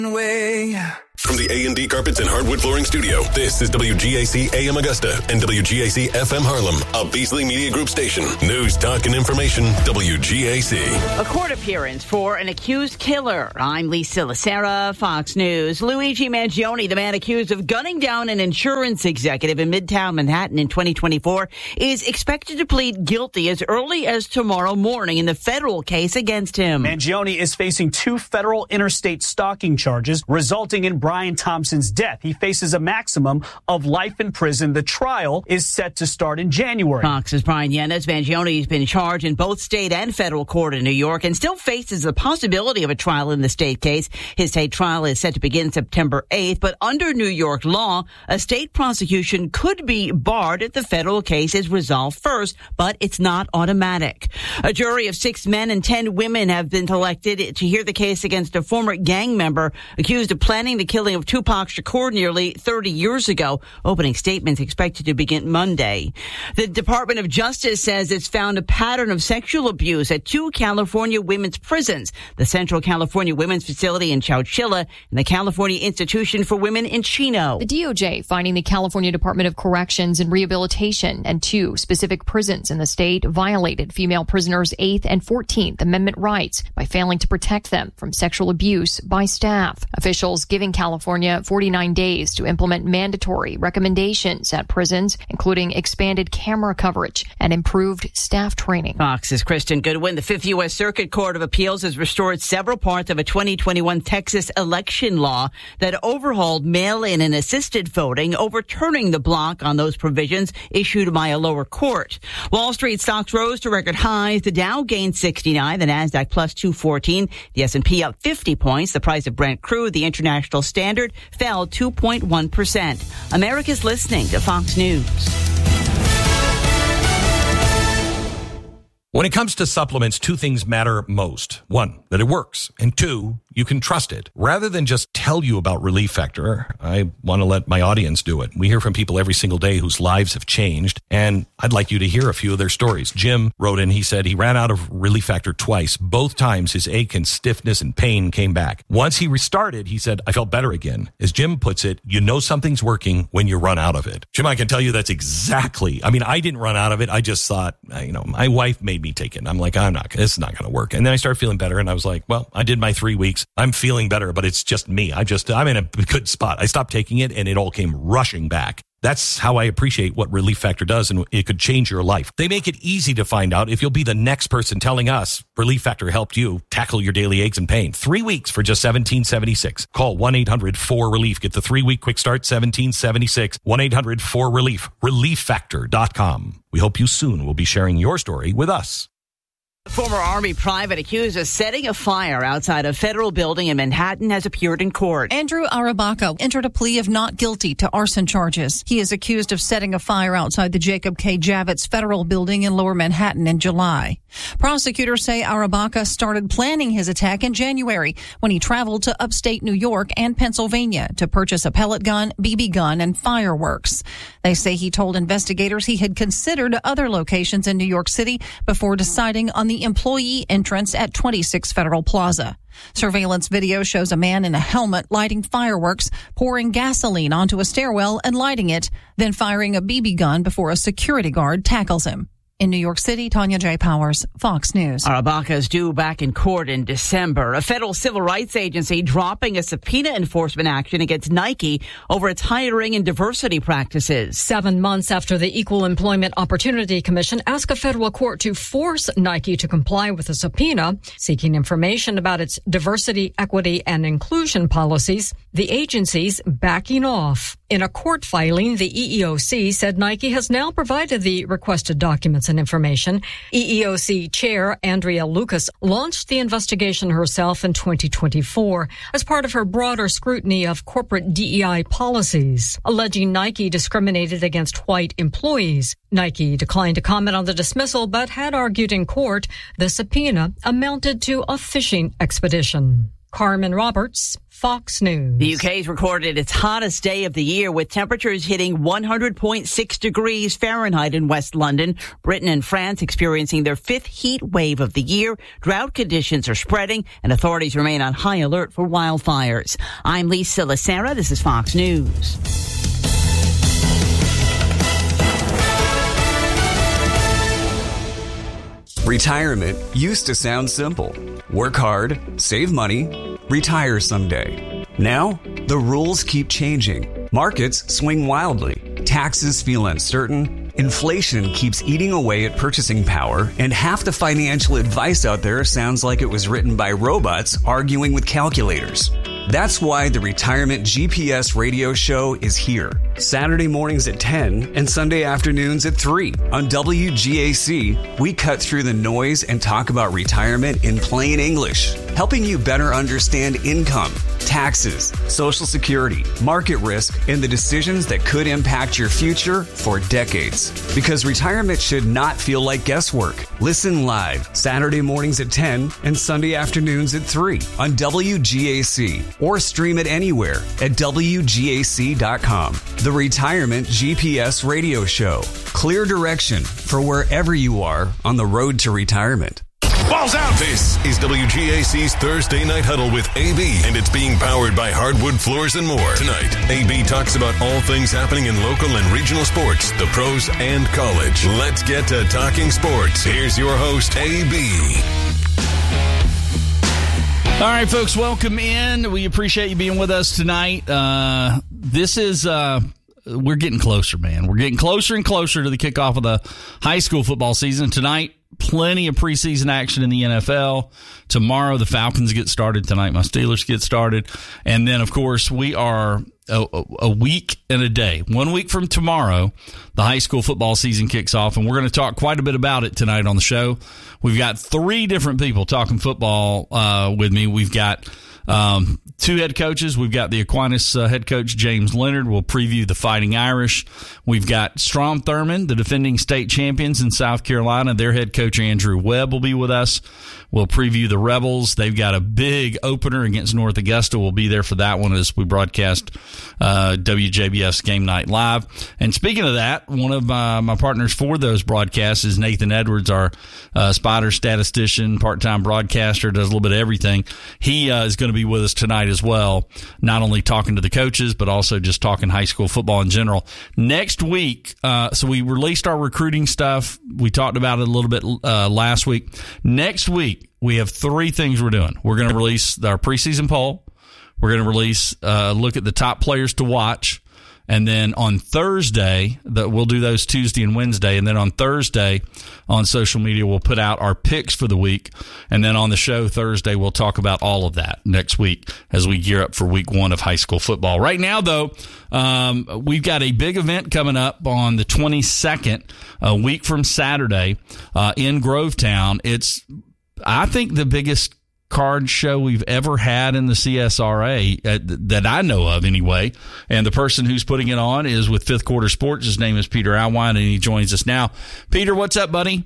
From the A&D Carpets and Hardwood Flooring Studio, this is WGAC AM Augusta and WGAC FM Harlem, a Beasley Media Group station. News, talk, and information, WGAC. A court appearance for an accused killer. I'm Lisa Lacera, Fox News. Luigi Mangione, the man accused of gunning down an insurance executive in Midtown Manhattan in 2024, is expected to plead guilty as early as tomorrow morning in the federal case against him. Mangione is facing 2 federal interstate stalking charges resulting in Brian Thompson's death. He faces a maximum of life in prison. The trial is set to start in January. Fox's Brian Yanez. Mangione has been charged in both state and federal court in New York and still faces the possibility of a trial in the state case. His state trial is set to begin September 8th, but under New York law, a state prosecution could be barred if the federal case is resolved first, but it's not automatic. A jury of 6 men and 10 women have been selected to hear the case against a former gang member accused of planning the killing of Tupac Shakur nearly 30 years ago. Opening statements expected to begin Monday. The Department of Justice says it's found a pattern of sexual abuse at 2 California women's prisons, the Central California Women's Facility in Chowchilla and the California Institution for Women in Chino. The DOJ finding the California Department of Corrections and Rehabilitation and 2 specific prisons in the state violated female prisoners' 8th and 14th Amendment rights by failing to protect them from sexual abuse by staff. Officials giving California 49 days to implement mandatory recommendations at prisons, including expanded camera coverage and improved staff training. Fox's Kristen Goodwin. The 5th U.S. Circuit Court of Appeals has restored several parts of a 2021 Texas election law that overhauled mail-in and assisted voting, overturning the block on those provisions issued by a lower court. Wall Street stocks rose to record highs. The Dow gained 69, the Nasdaq plus 214, the S&P up 50 points. The price of Brent crude, the international standard, fell 2.1%. America's listening to Fox News. When it comes to supplements, 2 things matter most. 1, that it works. And 2, you can trust it. Rather than just tell you about Relief Factor, I want to let my audience do it. We hear from people every single day whose lives have changed, and I'd like you to hear a few of their stories. Jim wrote in, he said he ran out of Relief Factor twice. Both times his ache and stiffness and pain came back. Once he restarted, he said, I felt better again. As Jim puts it, you know something's working when you run out of it. Jim, I can tell you that's exactly, I didn't run out of it. I just thought, my wife made me take it. I'm like, it's not going to work. And then I started feeling better, and I was like, well, I did my 3 weeks. I'm feeling better, but it's just me. I'm in a good spot. I stopped taking it, and it all came rushing back. That's how I appreciate what Relief Factor does, and it could change your life. They make it easy to find out if you'll be the next person telling us Relief Factor helped you tackle your daily aches and pain. 3 weeks for just $17.76. Call 1-800-4RELIEF. Get the 3-week quick start, $17.76. 1-800-4RELIEF. ReliefFactor.com. We hope you soon will be sharing your story with us. Former Army private accused of setting a fire outside a federal building in Manhattan has appeared in court. Andrew Arabaca entered a plea of not guilty to arson charges. He is accused of setting a fire outside the Jacob K. Javits Federal Building in Lower Manhattan in July. Prosecutors say Arabaca started planning his attack in January when he traveled to upstate New York and Pennsylvania to purchase a pellet gun, BB gun, and fireworks. They say he told investigators he had considered other locations in New York City before deciding on the employee entrance at 26 Federal Plaza. Surveillance video shows a man in a helmet lighting fireworks, pouring gasoline onto a stairwell and lighting it, then firing a BB gun before a security guard tackles him. In New York City, Tanya J. Powers, Fox News. Arabaca is due back in court in December. A federal civil rights agency dropping a subpoena enforcement action against Nike over its hiring and diversity practices. 7 months after the Equal Employment Opportunity Commission asked a federal court to force Nike to comply with a subpoena seeking information about its diversity, equity, and inclusion policies, the agency's backing off. In a court filing, the EEOC said Nike has now provided the requested documents and information. EEOC Chair Andrea Lucas launched the investigation herself in 2024 as part of her broader scrutiny of corporate DEI policies, alleging Nike discriminated against white employees. Nike declined to comment on the dismissal, but had argued in court the subpoena amounted to a fishing expedition. Carmen Roberts, Fox News. The UK's recorded its hottest day of the year with temperatures hitting 100.6 degrees Fahrenheit in West London. Britain and France experiencing their fifth heat wave of the year. Drought conditions are spreading and authorities remain on high alert for wildfires. I'm Lisa Lacera. This is Fox News. Retirement used to sound simple. Work hard, save money, retire someday. Now, the rules keep changing. Markets swing wildly. Taxes feel uncertain. Inflation keeps eating away at purchasing power. And half the financial advice out there sounds like it was written by robots arguing with calculators. That's why the Retirement GPS radio show is here. Saturday mornings at 10 and Sunday afternoons at 3 on WGAC. We cut through the noise and talk about retirement in plain English, helping you better understand income, taxes, Social Security, market risk, and the decisions that could impact your future for decades. Because retirement should not feel like guesswork. Listen live Saturday mornings at 10 and Sunday afternoons at 3 on WGAC. Or stream it anywhere at WGAC.com. The Retirement GPS Radio Show. Clear direction for wherever you are on the road to retirement. Balls out! This is WGAC's Thursday Night Huddle with AB, and it's being powered by Hardwood Floors and more. Tonight, AB talks about all things happening in local and regional sports, the pros and college. Let's get to talking sports. Here's your host, AB. All right, folks, welcome in. We appreciate you being with us tonight. This is, we're getting closer, man. We're getting closer and closer to the kickoff of the high school football season. Tonight, plenty of preseason action in the NFL. Tomorrow, the Falcons get started. Tonight, my Steelers get started. And then, of course, we are a week and a day. 1 week from tomorrow, the high school football season kicks off, and we're going to talk quite a bit about it tonight on the show. We've got three different people talking football with me. We've got two head coaches. We've got the Aquinas head coach, James Leonard. We'll preview the Fighting Irish. We've got Strom Thurmond, the defending state champions in South Carolina. Their head coach, Andrew Webb, will be with us. We'll preview the Rebels. They've got a big opener against North Augusta. We'll be there for that one as we broadcast WJBS Game Night Live. And speaking of that, one of my partners for those broadcasts is Nathan Edwards, our Spider statistician, part-time broadcaster, does a little bit of everything. He is going to be with us tonight as well, not only talking to the coaches, but also just talking high school football in general. Next week, so we released our recruiting stuff. We talked about it a little bit last week. Next week, we have three things we're doing. We're going to release our preseason poll. We're going to release look at the top players to watch. And then on Thursday, we'll do those Tuesday and Wednesday. And then on Thursday on social media, we'll put out our picks for the week. And then on the show Thursday, we'll talk about all of that next week as we gear up for week one of high school football. Right now, though, we've got a big event coming up on the 22nd, a week from Saturday, in Grovetown. It's, I think, the biggest card show we've ever had in the CSRA that I know of anyway. And the person who's putting it on is with Fifth Quarter Sports. His name is Peter Alwine, and he joins us now. Peter, what's up, buddy?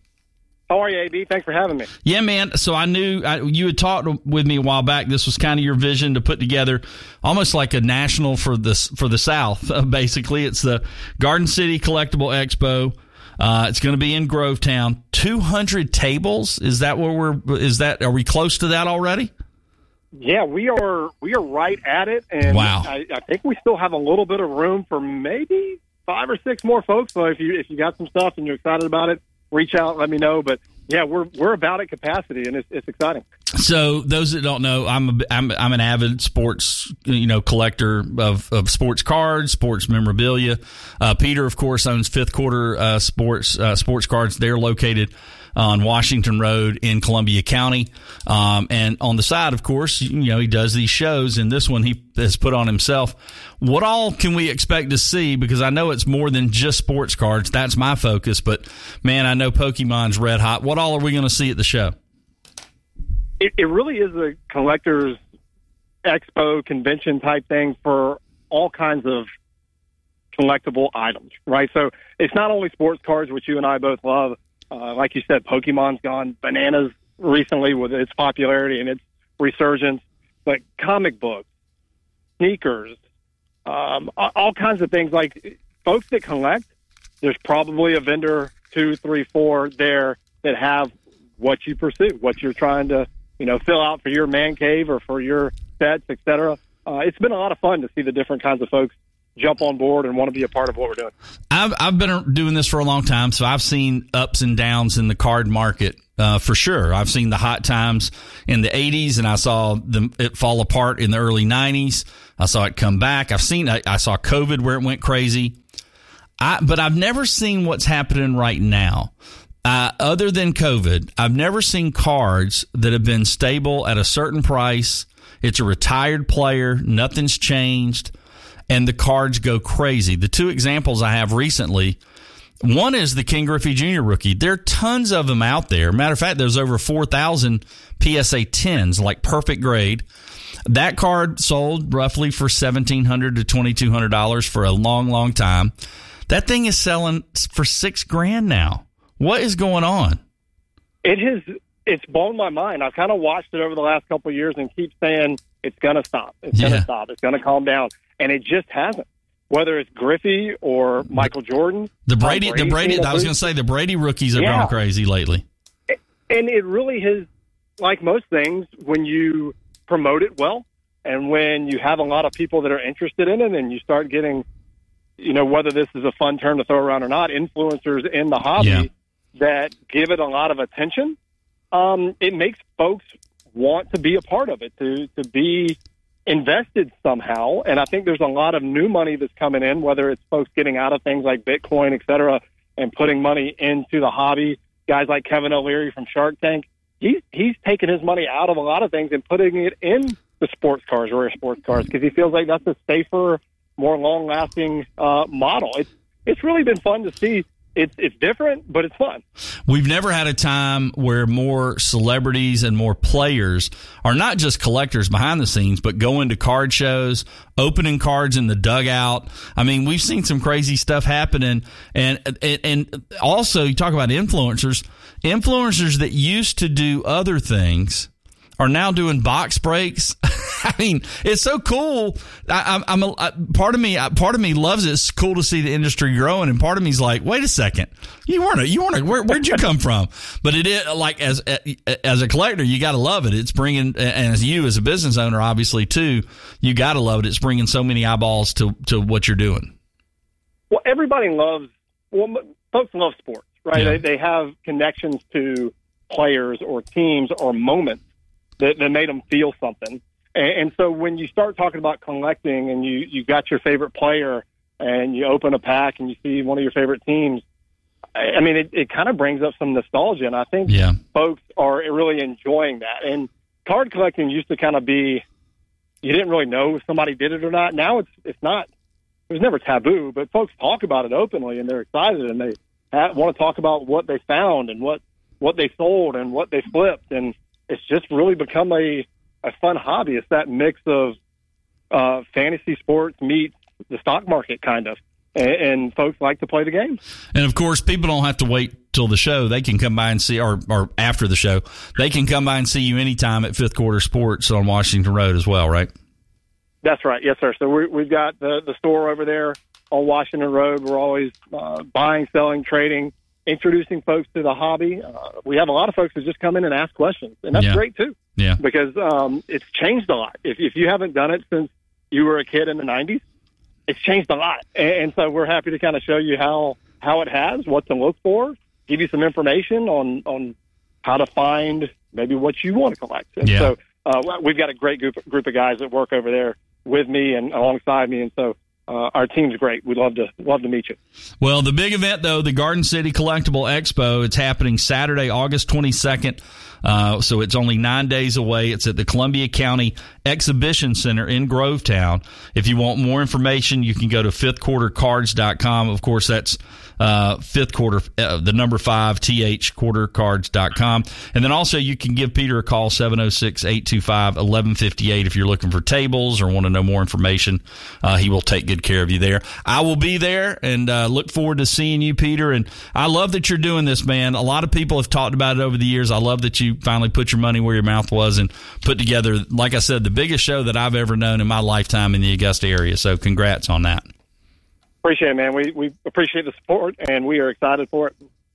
How are you, AB? Thanks for having me. Yeah, man. So I knew you had talked with me a while back. This was kind of your vision to put together almost like a national for the South. Basically, it's the Garden City Collectible Expo. It's going to be in Grovetown. 200 tables. Is that what are we close to that already? Yeah, we are right at it. And wow. I think we still have a little bit of room for maybe 5 or 6 more folks. So if you got some stuff and you're excited about it, reach out, let me know. But yeah, we're about at capacity, and it's exciting. So those that don't know, I'm an avid sports collector of sports cards, sports memorabilia. Peter, of course, owns Fifth Quarter sports cards. They're located on Washington Road in Columbia County. And on the side, of course, he does these shows, and this one he has put on himself. What all can we expect to see? Because I know it's more than just sports cards. That's my focus. But, man, I know Pokemon's red hot. What all are we going to see at the show? It really is a collector's expo convention type thing for all kinds of collectible items, right? So it's not only sports cards, which you and I both love. Like you said, Pokemon's gone bananas recently with its popularity and its resurgence. but comic books, sneakers, all kinds of things. Like folks that collect, there's probably a vendor 2, 3, 4 there that have what you pursue, what you're trying to, fill out for your man cave or for your sets, et cetera. It's been a lot of fun to see the different kinds of folks jump on board and want to be a part of what we're doing. I've been doing this for a long time, so I've seen ups and downs in the card market for sure. I've seen the hot times in the 80s, and I saw it fall apart in the early 90s. I saw it come back. I saw COVID where it went crazy. But I've never seen what's happening right now. Other than COVID, I've never seen cards that have been stable at a certain price. It's a retired player. Nothing's changed. And the cards go crazy. The 2 examples I have recently, one is the Ken Griffey Jr. rookie. There are tons of them out there. Matter of fact, there's over 4,000 PSA 10s, like perfect grade. That card sold roughly for $1,700 to $2,200 for a long, long time. That thing is selling for $6,000 now. What is going on? It's blown my mind. I've kind of watched it over the last couple of years and keep saying it's going to stop. It's going to stop. It's going to calm down. And it just hasn't. Whether it's Griffey or Michael Jordan. The Brady. I was going to say the Brady rookies have gone crazy lately. And it really has, like most things, when you promote it well and when you have a lot of people that are interested in it and you start getting, whether this is a fun term to throw around or not, influencers in the hobby that give it a lot of attention, it makes folks want to be a part of it, to be invested somehow. And I think there's a lot of new money that's coming in, whether it's folks getting out of things like Bitcoin, et cetera, and putting money into the hobby. Guys like Kevin O'Leary from Shark Tank, he's taking his money out of a lot of things and putting it in the sports cars, rare sports cars, because he feels like that's a safer, more long-lasting model. It's really been fun to see. It's different, but it's fun. We've never had a time where more celebrities and more players are not just collectors behind the scenes, but going to card shows, opening cards in the dugout. I mean, we've seen some crazy stuff happening. And also, you talk about influencers that used to do other things are now doing box breaks. I mean, it's so cool. Part of me loves it. It's cool to see the industry growing, and part of me's like, wait a second, where'd you come from? But it is like as a collector, you got to love it. It's bringing, and as you as a business owner, obviously too, you got to love it. It's bringing so many eyeballs to what you're doing. Well, folks love sports, right? Yeah. They have connections to players or teams or moments that made them feel something. And so when you start talking about collecting and you got your favorite player and you open a pack and you see one of your favorite teams, I mean, it kind of brings up some nostalgia. And I think folks are really enjoying that. And card collecting used to kind of be, you didn't really know if somebody did it or not. Now it's not, it was never taboo, but folks talk about it openly and they're excited and they want to talk about what they found and what they sold and what they flipped. And it's just really become a fun hobby. It's that mix of fantasy sports meets the stock market, kind of. And folks like to play the game. And, of course, people don't have to wait till the show. They can come by and see, or after the show, they can come by and see you anytime at Fifth Quarter Sports on Washington Road as well, right? That's right. Yes, sir. So we've got the store over there on Washington Road. We're always buying, selling, trading, introducing folks to the hobby. We have a lot of folks who just come in and ask questions, and that's great too. Yeah, because it's changed a lot. If you haven't done it since you were a kid in the 90s, it's changed a lot. And so we're happy to kind of show you how it has, what to look for, give you some information on how to find maybe what you want to collect. And so we've got a great group of guys that work over there with me and alongside me, and so our team's great. We'd love to meet you. Well, the big event, though, the Garden City Collectible Expo, it's happening Saturday, August 22nd. So it's only 9 days away. It's at the Columbia County Exhibition Center in Grovetown. If you want more information, you can go to fifthquartercards.com. Of course, that's fifth quarter, the number 5, quartercards.com. And then also you can give Peter a call, 706-825-1158 if you're looking for tables or want to know more information. He will take good good care of you there. I will be there and look forward to seeing you, Peter. And I love that you're doing this, man. A lot of people have talked about it over the years. I love that you finally put your money where your mouth was and put together, like I said, the biggest show that I've ever known in my lifetime in the Augusta area. So congrats on that. Appreciate it, man. We appreciate the support, and we are excited for it.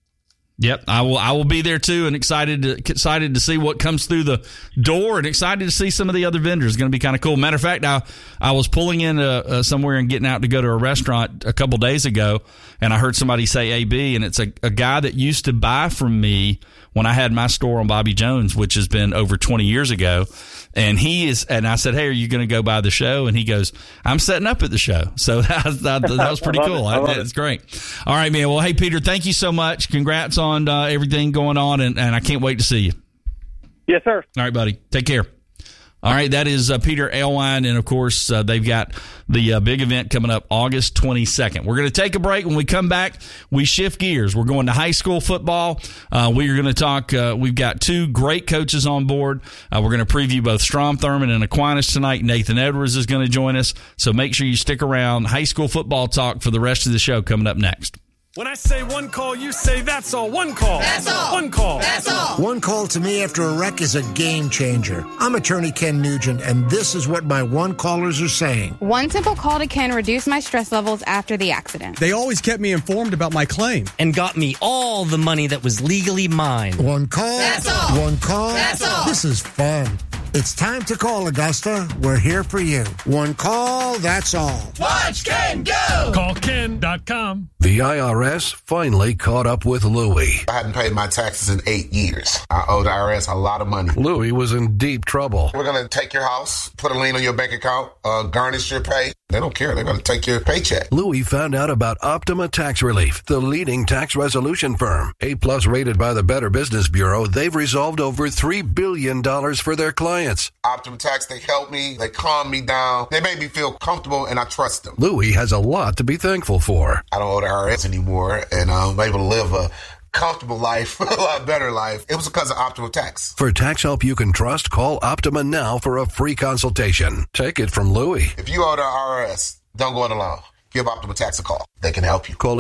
Yep, I will be there too, and excited to see what comes through the door, and excited to see some of the other vendors. It's going to be kind of cool. Matter of fact, I was pulling in somewhere and getting out to go to a restaurant a couple days ago, and I heard somebody say AB, and it's a guy that used to buy from me when I had my store on Bobby Jones, which has been over 20 years ago. And and I said, hey, are you going to go by the show? And he goes, I'm setting up at the show. So that was pretty cool. It's great. All right, man. Well, hey, Peter, thank you so much. Congrats on everything going on. And I can't wait to see you. Yes, sir. All right, buddy. Take care. All right, that is Peter Aylwine, and, of course, they've got the big event coming up August 22nd. We're going to take a break. When we come back, we shift gears. We're going to high school football. We are going to talk we've got two great coaches on board. We're going to preview both Strom Thurmond and Aquinas tonight. Nathan Edwards is going to join us, so make sure you stick around. High school football talk for the rest of the show coming up next. When I say one call, you say that's all. One call. That's all. One call. That's all. One call to me after a wreck is a game changer. I'm attorney Ken Nugent, and this is what my one callers are saying. One simple call to Ken reduced my stress levels after the accident. They always kept me informed about my claim. And got me all the money that was legally mine. One call. That's all. One call. That's all. This is fun. It's time to call Augusta. We're here for you. One call, that's all. Watch Ken go! CallKen.com. The IRS finally caught up with Louie. I hadn't paid my taxes in 8 years. I owe the IRS a lot of money. Louie was in deep trouble. We're going to take your house, put a lien on your bank account, garnish your pay. They don't care. They're going to take your paycheck. Louie found out about Optima Tax Relief, the leading tax resolution firm. A+ rated by the Better Business Bureau, they've resolved over $3 billion for their clients. Optima Tax, they help me. They calm me down. They make me feel comfortable, and I trust them. Louie has a lot to be thankful for. I don't owe the IRS anymore, and I'm able to live a comfortable life, a lot better life. It was because of Optima Tax. For tax help you can trust, call Optima now for a free consultation. Take it from Louie. If you owe the IRS, don't go it alone. Give Optima Tax a call. They can help you. Call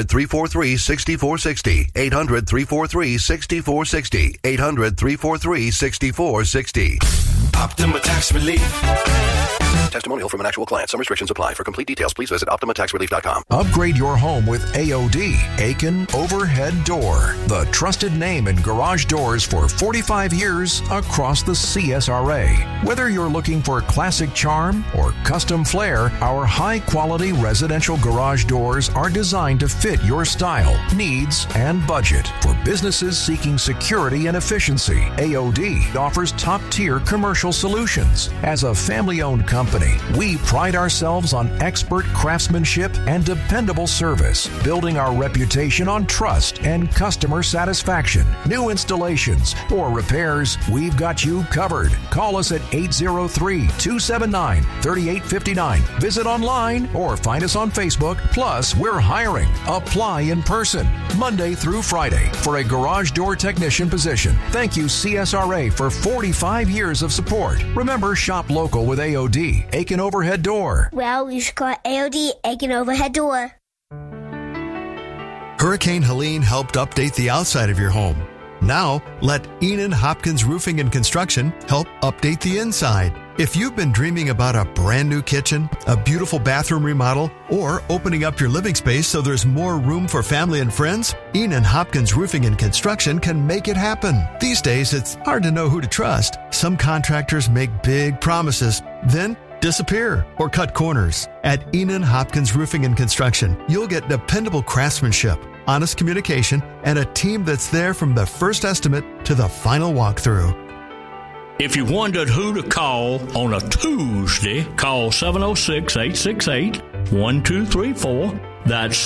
800-343-6460. 800-343-6460. 800-343-6460. Optima Tax Relief. Testimonial from an actual client. Some restrictions apply. For complete details, please visit OptimaTaxRelief.com. Upgrade your home with AOD, Aiken Overhead Door, the trusted name in garage doors for 45 years across the CSRA. Whether you're looking for classic charm or custom flair, our high-quality residential garage doors are designed to fit your style, needs, and budget. For businesses seeking security and efficiency, AOD offers top-tier commercial solutions. As a family-owned company, we pride ourselves on expert craftsmanship and dependable service, building our reputation on trust and customer satisfaction. New installations or repairs, we've got you covered. Call us at 803-279-3859. Visit online or find us on Facebook. Plus, we're hiring. Apply in person, Monday through Friday, for a garage door technician position. Thank you, CSRA, for 45 years of support. Remember, shop local with AOD, Aiken Overhead Door. Well, you should call AOD, Aiken Overhead Door. Hurricane Helene helped update the outside of your home. Now, let Enan Hopkins Roofing and Construction help update the inside. If you've been dreaming about a brand new kitchen, a beautiful bathroom remodel, or opening up your living space so there's more room for family and friends, Enan Hopkins Roofing and Construction can make it happen. These days, it's hard to know who to trust. Some contractors make big promises, then disappear or cut corners. At Enan Hopkins Roofing and Construction, you'll get dependable craftsmanship, honest communication, and a team that's there from the first estimate to the final walkthrough. If you wondered who to call on a Tuesday, call 706-868-1234. That's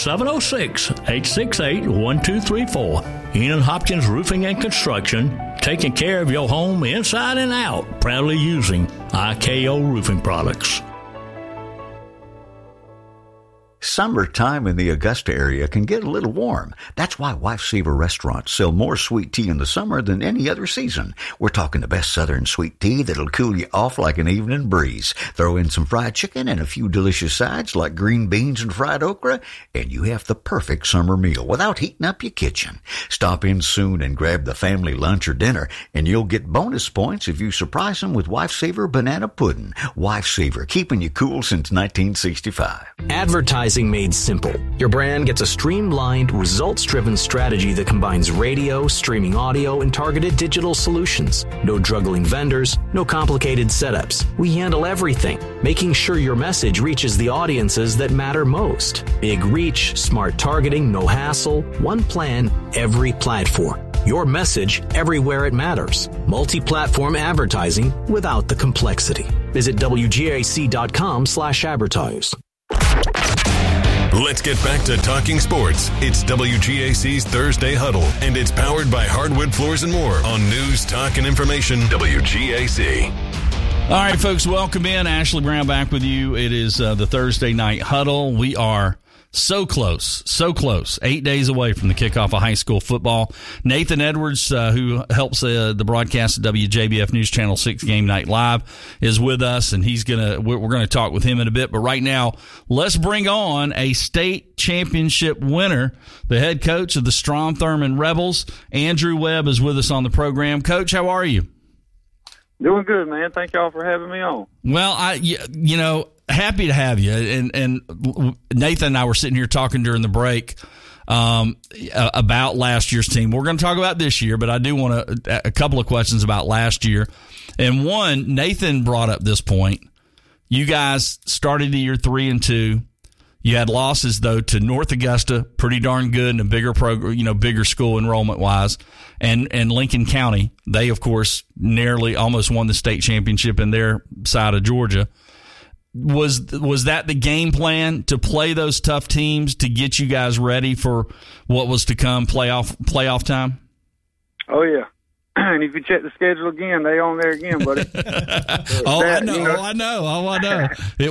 706-868-1234. Enan Hopkins Roofing and Construction, taking care of your home inside and out, proudly using IKO roofing products. Summertime in the Augusta area can get a little warm. That's why Lifesaver restaurants sell more sweet tea in the summer than any other season. We're talking the best southern sweet tea that'll cool you off like an evening breeze. Throw in some fried chicken and a few delicious sides like green beans and fried okra, and you have the perfect summer meal without heating up your kitchen. Stop in soon and grab the family lunch or dinner, and you'll get bonus points if you surprise them with Lifesaver banana pudding. Lifesaver, keeping you cool since 1965. Advertising made simple. Your brand gets a streamlined, results-driven strategy that combines radio, streaming audio, and targeted digital solutions. No juggling vendors, no complicated setups. We handle everything, making sure your message reaches the audiences that matter most. Big reach, smart targeting, no hassle, one plan, every platform. Your message everywhere it matters. Multi-platform advertising without the complexity. Visit WGAC.com/advertise. Let's get back to talking sports. It's WGAC's Thursday Huddle, and it's powered by Hardwood Floors and More on News, Talk, and Information, WGAC. All right, folks, welcome in. Ashley Brown back with you. It is the Thursday Night Huddle. We are so close, 8 days away from the kickoff of high school football. Nathan Edwards, who helps the broadcast at WJBF News Channel 6 Game Night Live, is with us, and we're going to talk with him in a bit. But right now, let's bring on a state championship winner, the head coach of the Strom Thurmond Rebels. Andrew Webb is with us on the program. Coach, how are you? Doing good, man. Thank y'all for having me on. Well, happy to have you. And Nathan and I were sitting here talking during the break about last year's team. We're going to talk about this year, but I do want a couple of questions about last year. And one, Nathan brought up this point. You guys started the year 3-2. You had losses, though, to North Augusta, pretty darn good, and a bigger program, bigger school enrollment-wise, and Lincoln County. They, of course, nearly almost won the state championship in their side of Georgia. Was that the game plan, to play those tough teams to get you guys ready for what was to come, playoff time? Oh, yeah. And if you check the schedule again, they on there again, buddy. I know.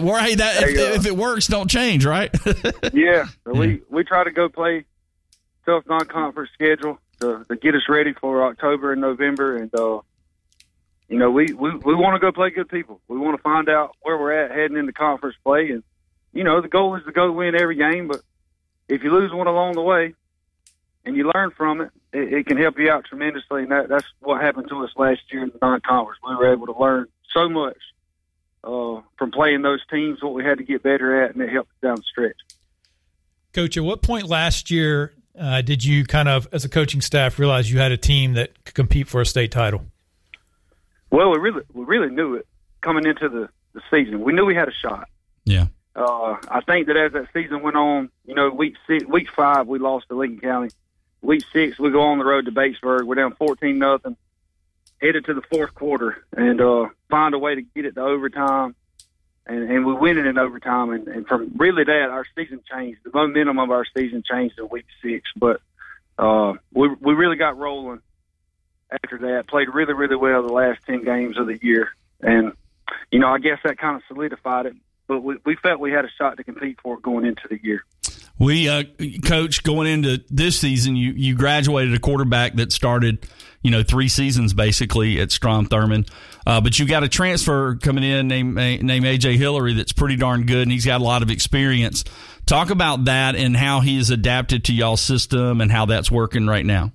If it works, don't change, right? Yeah. So we try to go play tough non-conference schedule to get us ready for October and November. And, we want to go play good people. We want to find out where we're at heading into conference play. And, the goal is to go win every game. But if you lose one along the way and you learn from it, it can help you out tremendously. And that's what happened to us last year in the non-conference. We were able to learn so much from playing those teams, what we had to get better at, and it helped us down the stretch. Coach, at what point last year did you kind of, as a coaching staff, realize you had a team that could compete for a state title? Well, we really knew it coming into the season. We knew we had a shot. Yeah. I think that as that season went on, week 5 we lost to Lincoln County. Week 6 we go on the road to Batesburg. We're down 14-0, headed to the fourth quarter, and find a way to get it to overtime, and we win it in overtime. And from really that, our season changed. The momentum of our season changed in week 6, but we really got rolling after that. Played really, really well the last 10 games of the year, and I guess that kind of solidified it. But we felt we had a shot to compete for it going into the year. We, Coach, going into this season, you graduated a quarterback that started, 3 seasons basically at Strom Thurmond. But you got a transfer coming in named A.J. Hillary that's pretty darn good, and he's got a lot of experience. Talk about that and how he has adapted to y'all's system and how that's working right now.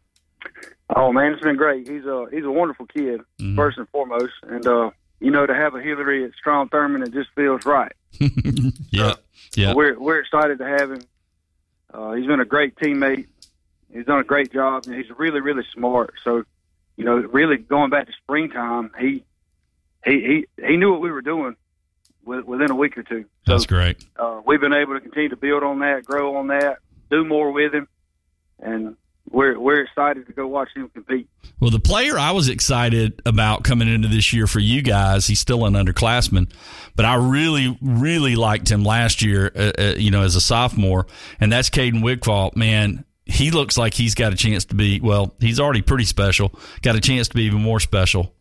Oh, man, it's been great. He's a wonderful kid, first and foremost. And, to have a Hillary at Strom Thurmond, it just feels right. Yeah. Yeah. We're excited to have him. He's been a great teammate. He's done a great job, and he's really, really smart. So, really going back to springtime, he knew what we were doing within a week or two. So, that's great. We've been able to continue to build on that, grow on that, do more with him, and we're excited to go watch him compete. Well, the player I was excited about coming into this year for you guys, he's still an underclassman, but I really, really liked him last year, as a sophomore, and that's Caden Wigfall. Man, he looks like he's got a chance to be, well, he's already pretty special, got a chance to be even more special.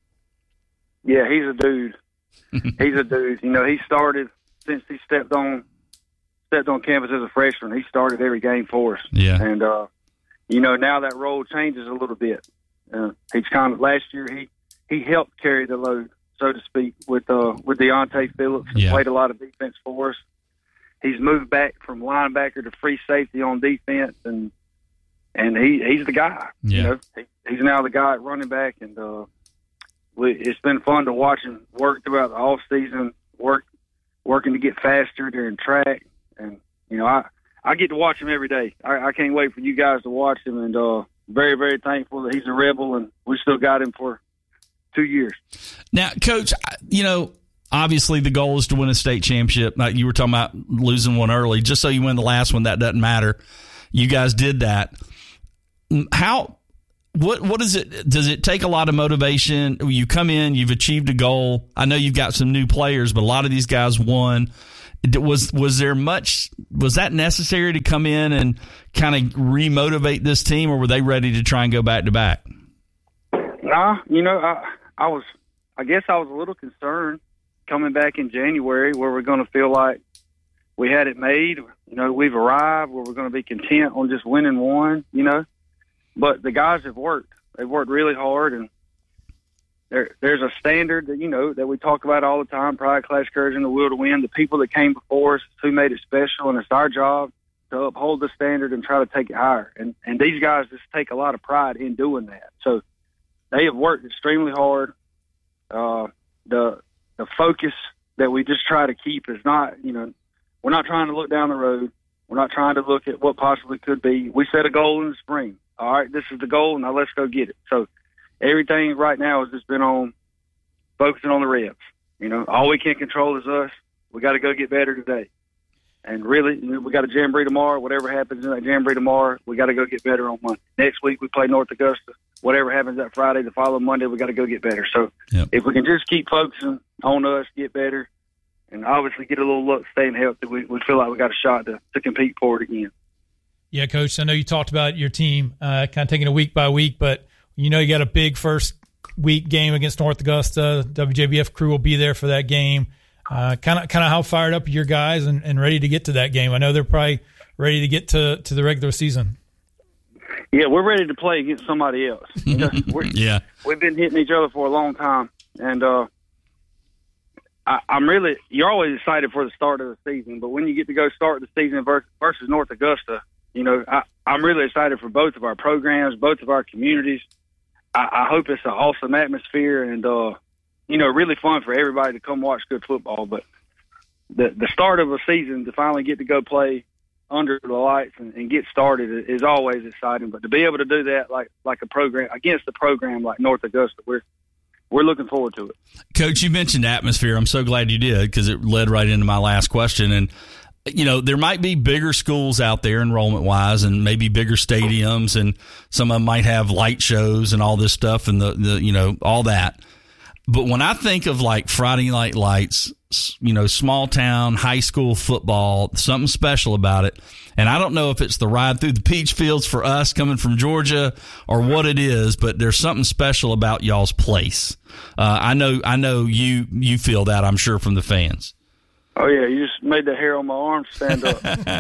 Yeah, he's a dude. He's a dude. He started since he stepped on stepped on campus as a freshman, he started every game for us. Yeah. And, now that role changes a little bit. He's kind of, last year, he helped carry the load, so to speak, with Deontay Phillips, and played a lot of defense for us. He's moved back from linebacker to free safety on defense, and he's the guy. Yeah. He's now the guy at running back, and it's been fun to watch him work throughout the off season, working to get faster during track, and I get to watch him every day. I can't wait for you guys to watch him, and very, very thankful that he's a Rebel, and we still got him for 2 years. Now, Coach, obviously the goal is to win a state championship. Like you were talking about losing one early, just so you win the last one. That doesn't matter. You guys did that. What is it? Does it take a lot of motivation? You come in, you've achieved a goal. I know you've got some new players, but a lot of these guys won. Was that necessary to come in and kind of remotivate this team, or were they ready to try and go back to back? Nah, I guess I was a little concerned coming back in January, where we're going to feel like we had it made. We've arrived, where we're going to be content on just winning one. But the guys have worked. They've worked really hard, and there's a standard that that we talk about all the time: pride, class, courage, and the will to win. The people that came before us, who made it special, and it's our job to uphold the standard and try to take it higher. And these guys just take a lot of pride in doing that. So they have worked extremely hard. The focus that we just try to keep is not, we're not trying to look down the road. We're not trying to look at what possibly could be. We set a goal in the spring. All right, this is the goal, now let's go get it. So everything right now has just been on focusing on the reps. All we can control is us. We got to go get better today. And really, we got a jamboree tomorrow. Whatever happens in that jamboree tomorrow, we got to go get better on Monday. Next week, we play North Augusta. Whatever happens that Friday, the following Monday, we got to go get better. So if we can just keep focusing on us, get better, and obviously get a little luck, staying healthy, we feel like we got a shot to compete for it again. Yeah, Coach, I know you talked about your team kind of taking it week by week, but you got a big first week game against North Augusta. WJBF crew will be there for that game. Kind of how fired up are your guys and ready to get to that game? I know they're probably ready to get to the regular season. Yeah, we're ready to play against somebody else. We've been hitting each other for a long time, and you're always excited for the start of the season, but when you get to go start the season versus North Augusta, I'm really excited for both of our programs, both of our communities. I hope it's an awesome atmosphere and, really fun for everybody to come watch good football. But the start of a season, to finally get to go play under the lights and get started is always exciting. But to be able to do that like a program against a program like North Augusta, we're looking forward to it. Coach, you mentioned atmosphere. I'm so glad you did, because it led right into my last question. And there might be bigger schools out there enrollment-wise, and maybe bigger stadiums, and some of them might have light shows and all this stuff, and the all that. But when I think of like Friday Night Lights, small town high school football, something special about it. And I don't know if it's the ride through the peach fields for us coming from Georgia or what it is, but there's something special about y'all's place. I know you feel that, I'm sure, from the fans. Oh, yeah, you just made the hair on my arm stand up.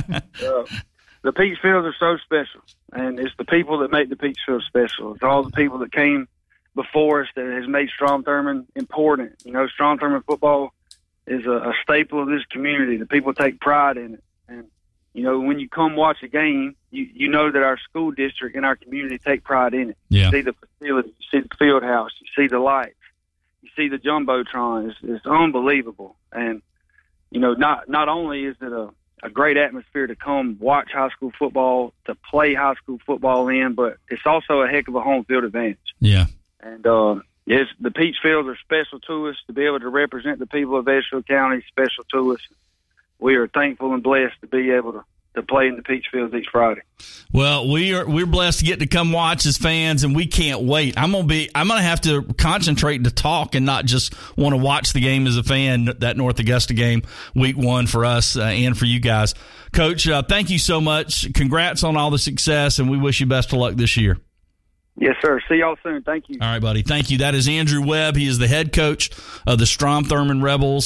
The Peach Fields are so special, and it's the people that make the Peach Fields special. It's all the people that came before us that has made Strom Thurmond important. Strom Thurmond football is a staple of this community. The people take pride in it. And, when you come watch a game, you know that our school district and our community take pride in it. Yeah. You see the facility, you see the field house, you see the lights, you see the Jumbotron. It's unbelievable. And, not only is it a great atmosphere to come watch high school football, to play high school football in, but it's also a heck of a home field advantage. Yeah. And, yes, the Peach Fields are special to us. To be able to represent the people of Edgefield County is special to us. We are thankful and blessed to be able to play in the Peach Fields each Friday. Well, we're blessed to get to come watch as fans, and we can't wait. I'm gonna have to concentrate to talk and not just want to watch the game as a fan. That North Augusta game, week 1 for us and for you guys, Coach. Thank you so much. Congrats on all the success, and we wish you best of luck this year. Yes, sir. See y'all soon. Thank you. All right, buddy. Thank you. That is Andrew Webb. He is the head coach of the Strom Thurmond Rebels.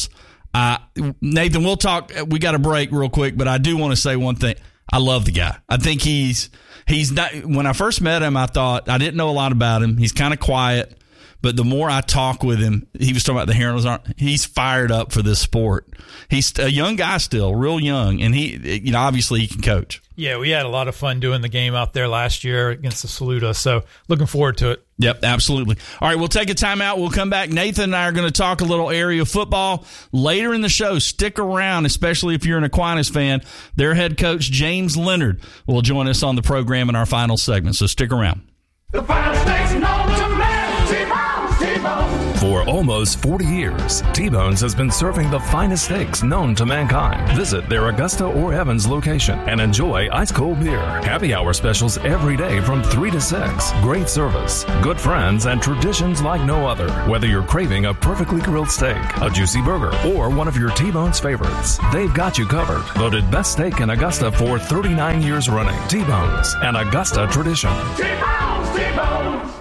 Nathan, we'll talk. We got a break real quick, but I do want to say one thing. I love the guy. I think he's not. When I first met him, I thought I didn't know a lot about him. He's kind of quiet. But the more I talk with him, he was talking about the Herald's Arm. He's fired up for this sport. He's a young guy still, real young, and he, obviously he can coach. Yeah, we had a lot of fun doing the game out there last year against the Saluda, so looking forward to it. Yep, absolutely. All right, we'll take a timeout. We'll come back. Nathan and I are going to talk a little area football later in the show. Stick around, especially if you're an Aquinas fan. Their head coach, James Leonard, will join us on the program in our final segment, so stick around. The final steaks known to man, T-Bones. For almost 40 years, T-Bones has been serving the finest steaks known to mankind. Visit their Augusta or Evans location and enjoy ice-cold beer. Happy hour specials every day from 3 to 6. Great service, good friends, and traditions like no other. Whether you're craving a perfectly grilled steak, a juicy burger, or one of your T-Bones favorites, they've got you covered. Voted best steak in Augusta for 39 years running. T-Bones, an Augusta tradition. T-Bones, T-Bones.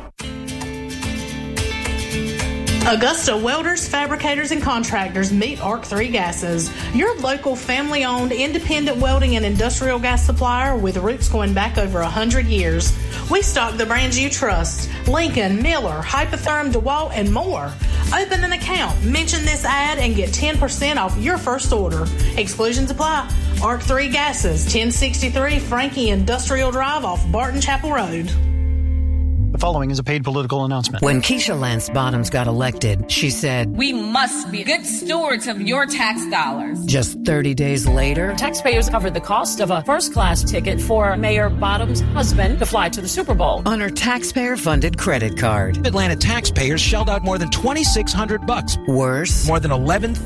Augusta Welders, Fabricators, and Contractors meet ARC3 Gases, your local family-owned independent welding and industrial gas supplier with roots going back over 100 years. We stock the brands you trust: Lincoln, Miller, Hypotherm, DeWalt, and more. Open an account, mention this ad, and get 10% off your first order. Exclusions apply. ARC3 Gases, 1063 Frankie Industrial Drive off Barton Chapel Road. The following is a paid political announcement. When Keisha Lance Bottoms got elected, she said, "We must be good stewards of your tax dollars." Just 30 days later, taxpayers covered the cost of a first-class ticket for Mayor Bottoms' husband to fly to the Super Bowl on her taxpayer-funded credit card. Atlanta taxpayers shelled out more than $2,600. Worse, more than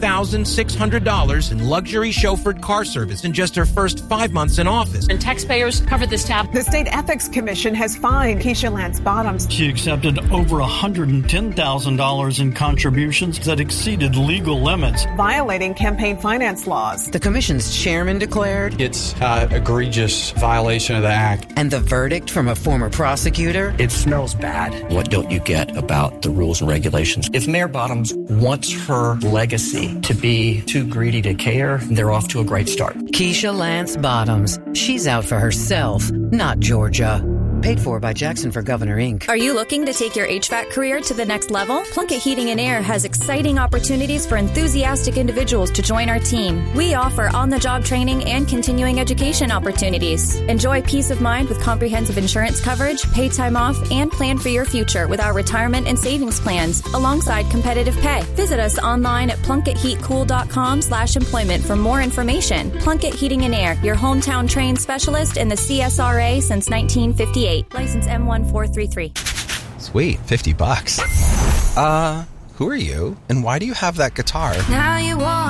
$11,600 in luxury chauffeured car service in just her first 5 months in office. And taxpayers covered this tab. The State Ethics Commission has fined Keisha Lance Bottoms. She accepted over $110,000 in contributions that exceeded legal limits, violating campaign finance laws. The commission's chairman declared it's an egregious violation of the act. And the verdict from a former prosecutor? It smells bad. What don't you get about the rules and regulations? If Mayor Bottoms wants her legacy to be too greedy to care, they're off to a great start. Keisha Lance Bottoms. She's out for herself, not Georgia. Paid for by Jackson for Governor, Inc. Are you looking to take your HVAC career to the next level? Plunkett Heating and Air has exciting opportunities for enthusiastic individuals to join our team. We offer on-the-job training and continuing education opportunities. Enjoy peace of mind with comprehensive insurance coverage, paid time off, and plan for your future with our retirement and savings plans, alongside competitive pay. Visit us online at plunketheatcool.com/employment for more information. Plunkett Heating and Air, your hometown trained specialist in the CSRA since 1958. License M1433. Sweet, $50. Who are you? And why do you have that guitar? Now you want